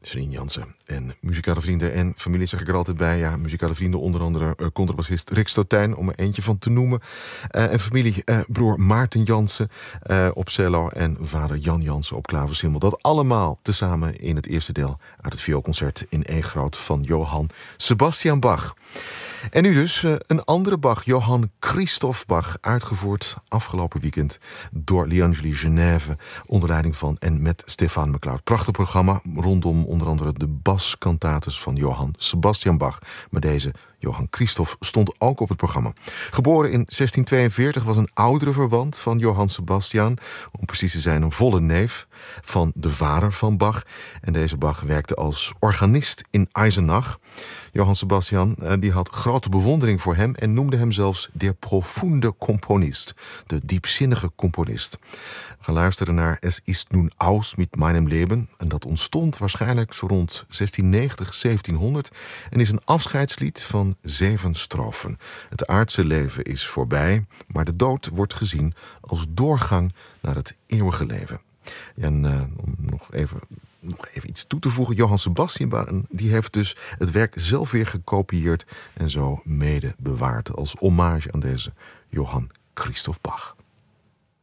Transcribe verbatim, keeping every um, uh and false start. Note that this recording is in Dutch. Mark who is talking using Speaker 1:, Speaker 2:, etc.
Speaker 1: Janine Jansen. En muzikale vrienden en familie zeg ik er altijd bij. Ja, muzikale vrienden, onder andere uh, contrabassist Rick Stotijn, om er eentje van te noemen. Uh, en familie, uh, broer Maarten Jansen uh, op cello en vader Jan Jansen op klaversymbol. Dat allemaal tezamen in het eerste deel uit het vioolconcert in E groot van Johann Sebastian Bach. En nu dus uh, een andere Bach, Johann Christoph Bach, uitgevoerd afgelopen weekend door L'Angeli Genève, onder leiding van en met Stefan McLeod. Prachtig programma rondom onder andere de baskantates van Johann Sebastian Bach. Maar deze Johann Christoph stond ook op het programma. Geboren in zestien tweeënveertig, was een oudere verwant van Johann Sebastian, om precies te zijn een volle neef van de vader van Bach. En deze Bach werkte als organist in Eisenach. Johann Sebastian uh, die had grote bewondering voor hem en noemde hem zelfs der profunde Komponist, de diepzinnige componist. We gaan luisteren naar Es ist nun aus mit meinem Leben. En dat ontstond waarschijnlijk zo rond zestiennegentig, zeventienhonderd en is een afscheidslied van zeven strofen. Het aardse leven is voorbij, maar de dood wordt gezien als doorgang naar het eeuwige leven. En uh, om nog even... Nog even iets toe te voegen. Johann Sebastian die heeft dus het werk zelf weer gekopieerd en zo mede bewaard als hommage aan deze Johann Christoph Bach.